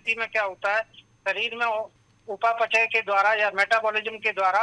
परिस्थिति में क्या होता है, शरीर में उपापचय के द्वारा या मेटाबॉलिज्म के द्वारा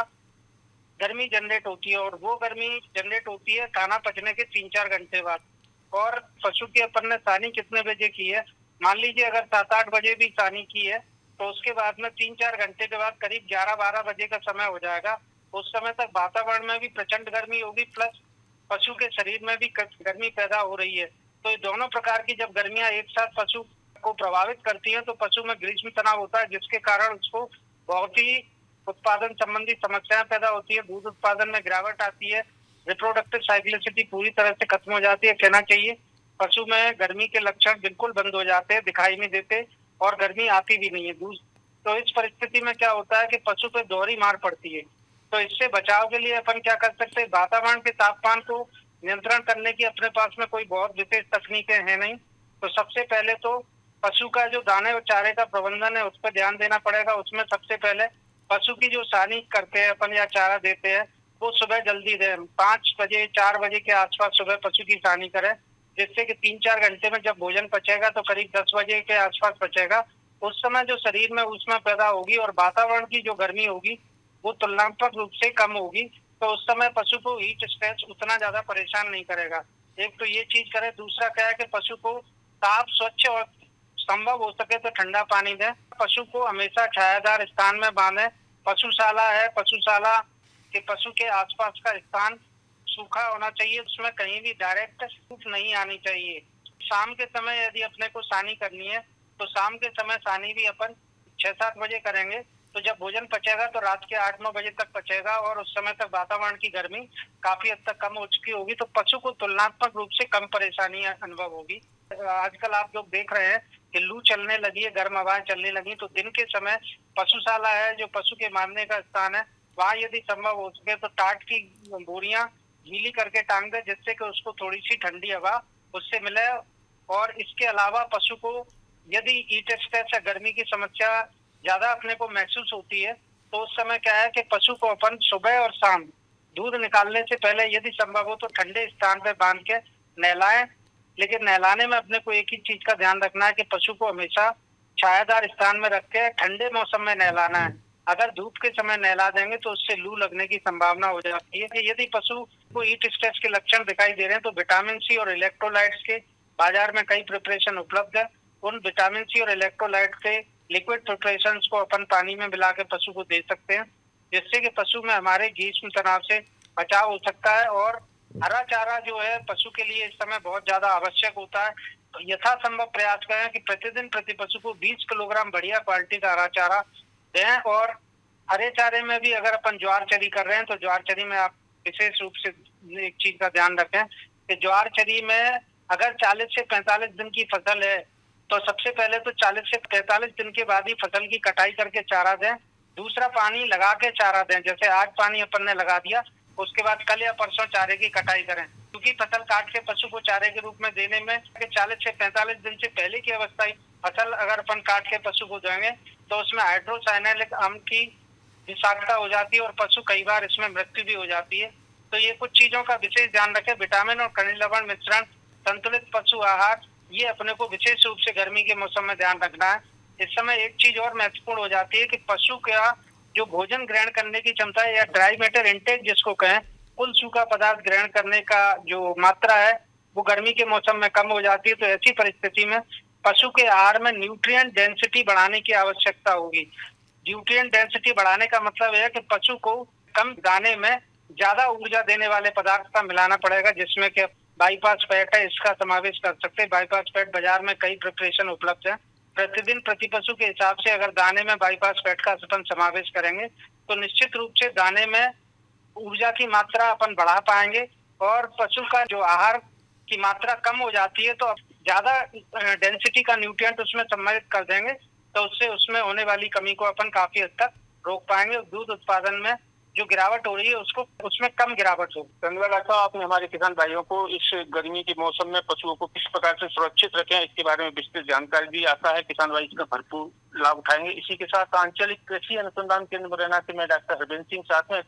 गर्मी जनरेट होती है और वो गर्मी जनरेट होती है खाना पचने के 3-4 घंटे बाद। और पशु की अपन ने सानी कितने बजे की है, मान लीजिए अगर 7-8 बजे भी सानी की है तो उसके बाद में 3-4 घंटे के बाद करीब 11-12 बजे का समय हो जाएगा। उस समय तक वातावरण में भी प्रचंड गर्मी होगी, प्लस पशु के शरीर में भी गर्मी पैदा हो रही है। तो ये दोनों प्रकार की जब गर्मियां एक साथ पशु को प्रभावित करती हैं तो पशु में ग्रीष्म तनाव होता है, जिसके कारण उसको बहुत ही उत्पादन संबंधी समस्याएं पैदा होती है। दूध उत्पादन में गिरावट आती है, रिप्रोडक्टिव साइक्लिसिटी पूरी तरह से खत्म हो जाती है। कहना चाहिए पशु में गर्मी के लक्षण बिल्कुल बंद हो जाते हैं, दिखाई नहीं देते और गर्मी आती भी नहीं है। तो इस परिस्थिति में क्या होता है कि पशु पे दोहरी मार पड़ती है। तो इससे बचाव के लिए अपन क्या कर सकते हैं, वातावरण के तापमान को नियंत्रण करने की अपने पास में कोई बहुत विशेष तकनीकें हैं नहीं। तो सबसे पहले तो पशु का जो दाने और चारे का प्रबंधन है उस पर ध्यान देना पड़ेगा। उसमें सबसे पहले पशु की जो सानी करते हैं अपन या चारा देते हैं वो सुबह जल्दी दें, 5 बजे 4 बजे के आसपास सुबह पशु की सानी करें, जिससे कि 3-4 घंटे में जब भोजन पचेगा तो करीब 10 बजे के आसपास पचेगा। उस समय जो शरीर में ऊष्मा पैदा होगी और वातावरण की जो गर्मी होगी वो तुलनात्मक रूप से कम होगी। तो उस समय पशु को हीट स्ट्रेस उतना ज्यादा परेशान नहीं करेगा। एक तो ये चीज करे। दूसरा क्या है कि पशु को साफ, स्वच्छ और संभव हो सके तो ठंडा पानी दें। पशु को हमेशा छायादार स्थान में बांधें। पशुशाला है, पशुशाला के पशु के आसपास का स्थान सूखा होना चाहिए, उसमें कहीं भी डायरेक्ट धूप नहीं आनी चाहिए। शाम के समय यदि अपने को सानी करनी है तो शाम के समय सानी भी अपन 6-7 बजे करेंगे। तो जब भोजन पचेगा तो रात के 8-9 बजे तक पचेगा और उस समय तक वातावरण की गर्मी काफी हद तक कम हो चुकी होगी। तो पशु को तुलनात्मक रूप से कम परेशानी अनुभव होगी। आजकल आप लोग देख रहे हैं कि लू चलने लगी है, गर्म हवाएं चलने लगी। तो दिन के समय पशुशाला है जो पशु के मारने का स्थान है, वहाँ यदि संभव हो सके तो टाट की बोरियां गीली करके टांग दे, जिससे कि उसको थोड़ी सी ठंडी हवा उससे मिले। और इसके अलावा पशु को यदि हीट स्ट्रेस या गर्मी की समस्या ज्यादा अपने को महसूस होती है तो उस समय क्या है कि पशु को अपन सुबह और शाम दूध निकालने से पहले यदि संभव हो तो ठंडे स्थान पर बांध के नहलाएं। लेकिन नहलाने में अपने को एक ही चीज का ध्यान रखना है कि पशु को हमेशा छायादार स्थान में रख के ठंडे मौसम में नहलाना है। अगर धूप के समय नहला देंगे तो उससे लू लगने की संभावना हो जाती है। यदि पशु को हीट स्ट्रेस के लक्षण दिखाई दे रहे हैं तो विटामिन सी और इलेक्ट्रोलाइट्स के बाजार में कई प्रिपरेशन उपलब्ध है। उन विटामिन सी और इलेक्ट्रोलाइट के लिक्विड प्रिपरेशन को अपन पानी में मिला के पशु को दे सकते हैं, जिससे कि पशु में हमारे ग्रीष्म तनाव से बचाव हो सकता है। और हरा चारा जो है पशु के लिए इस समय बहुत ज्यादा आवश्यक होता है। तो यथासंभव प्रयास करें कि प्रतिदिन प्रति पशु को 20 किलोग्राम बढ़िया क्वालिटी का हरा चारा दें। और हरे चारे में भी अगर अपन ज्वार चरी कर रहे हैं तो ज्वार चरी में आप विशेष रूप से एक चीज का ध्यान रखें कि ज्वार चरी में अगर 40 से 45 दिन की फसल है तो सबसे पहले तो 40 से 45 दिन के बाद ही फसल की कटाई करके चारा दें। दूसरा पानी लगा के चारा दें, जैसे आज पानी अपन ने लगा दिया उसके बाद कल या परसों चारे की कटाई करें, क्योंकि फसल काट के पशु को चारे के रूप में देने में 40 से 45 दिन से पहले की अवस्था फसल अगर अपन काट के पशु को देंगे तो उसमें हाइड्रोसाइनालिक अम्ल की विषाक्तता हो जाती है और पशु कई बार इसमें मृत्यु भी हो जाती है। तो ये कुछ चीजों का विशेष ध्यान रखें। विटामिन और खनिज लवण मिश्रण, संतुलित पशु आहार, ये अपने को विशेष रूप से गर्मी के मौसम में ध्यान रखना है। इस समय एक चीज और महत्वपूर्ण हो जाती है कि पशु का जो भोजन ग्रहण करने की क्षमता है या ड्राई मैटर इंटेक जिसको कहें, कुल सूखा पदार्थ ग्रहण करने का जो मात्रा है वो गर्मी के मौसम में कम हो जाती है। तो ऐसी परिस्थिति में पशु के आहार में न्यूट्रिएंट डेंसिटी बढ़ाने की आवश्यकता होगी। न्यूट्रिएंट डेंसिटी बढ़ाने का मतलब है कि पशु को कम दाने में ज्यादा ऊर्जा देने वाले पदार्थ का मिलाना पड़ेगा, जिसमें कि बाईपास फैट है, इसका समावेश कर सकते हैं। बाईपास फैट बाजार में कई प्रिपरेशन उपलब्ध है। प्रतिदिन प्रति पशु के हिसाब से अगर दाने में बाईपास फैट का अपन समावेश करेंगे तो निश्चित रूप से दाने में ऊर्जा की मात्रा अपन बढ़ा पाएंगे। और पशु का जो आहार की मात्रा कम हो जाती है तो ज्यादा डेंसिटी का न्यूट्रिएंट उसमें सम्मिलित कर देंगे तो उससे उसमें होने वाली कमी को अपन काफी हद तक रोक पाएंगे। दूध उत्पादन में जो गिरावट हो रही है उसको उसमें कम गिरावट होगी। धन्यवाद डॉक्टर साहब, आपने हमारे किसान भाइयों को इस गर्मी के मौसम में पशुओं को किस प्रकार से सुरक्षित रखें इसके बारे में विस्तृत जानकारी दी। आशा है किसान भाई इसका भरपूर लाभ उठाएंगे। इसी के साथ आंचलिक कृषि अनुसंधान केंद्र मुरैना से मैं डॉक्टर हरबंस सिंह, साथ में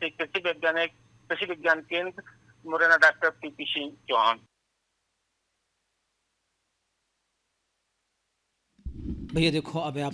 कृषि विज्ञान केंद्र मुरैना डॉक्टर पी सिंह चौहान। भैया देखो अब आप